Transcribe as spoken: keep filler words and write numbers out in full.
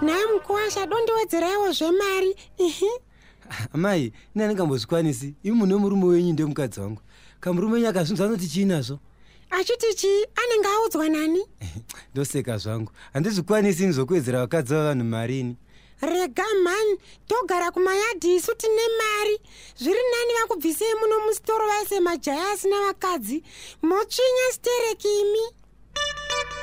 Naye Mukuwasha dondowedzeraiwo zvemari. Ihi. Amai, ina ndingambozvikwanisi. Imi mune murume wenyu ndiye mukadzi wangu. Kamurume wenyu akazvinzwa anoti chiinazvo? Achiti chii? Anenge audzwa nani? Ndoseka zvangu. Handizvikwanisi nizokuwedzera vakadzi vavanhu marini. Rega mani, togara kumayadhi isu tine mari. Zviri nani vakubvisei muno musitoro vaise majaya asina vakadzi. Motsvinya stereki imi.